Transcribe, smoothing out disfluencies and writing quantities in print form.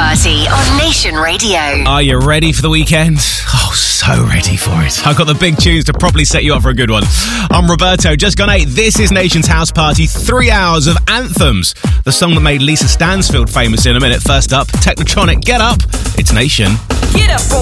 Party on Nation Radio. Are you ready for the weekend? Oh, so ready for it. I've got the big tunes to properly set you up for a good one. I'm Roberto, just gone 8. This is Nation's House Party. 3 hours of anthems. The song that made Lisa Stansfield famous in a minute. First up, Technotronic, Get Up. It's Nation. Get up.